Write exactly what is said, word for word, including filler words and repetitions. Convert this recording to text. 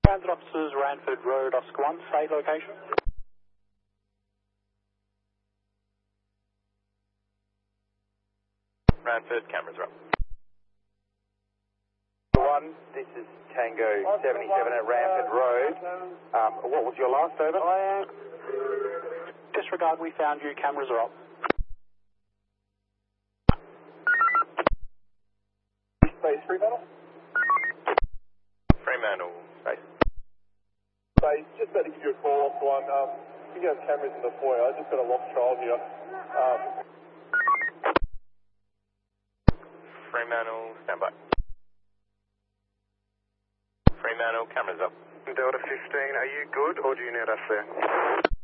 Transit officers, Ranford Road, Oscar one, say location. Ranford, cameras are up. One, this is Tango seventy-seven at Ranford Road. Um, what was your last over? Disregard, we found you, cameras are up. Space, Fremantle? Fremantle, space. Space, just about to give you a call off one. Um, I think you have cameras in the foyer. I just got a lost child here. Um, Fremantle, stand by. Fremantle, cameras up. Delta fifteen, are you good or do you need us there?